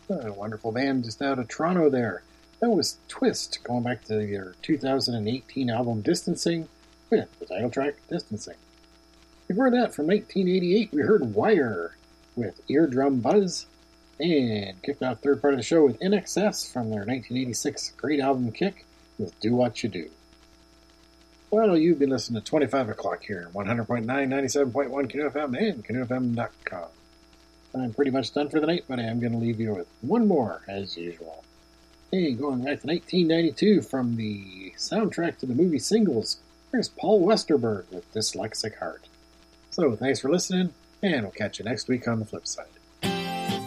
A wonderful band just out of Toronto there. That was Twist, going back to their 2018 album Distancing, with the title track Distancing. Before that, from 1988, we heard Wire with Eardrum Buzz, and kicked off third part of the show with INXS from their 1986 great album Kick with Do What You Do. Well, you've been listening to 25 o'clock here on 100.9, 97.1 Canoe FM and CanoeFM.com. I'm pretty much done for the night, but I am going to leave you with one more, as usual. Hey, going back to 1992 from the soundtrack to the movie Singles, here's Paul Westerberg with Dyslexic Heart. So, thanks for listening, and we'll catch you next week on the flip side.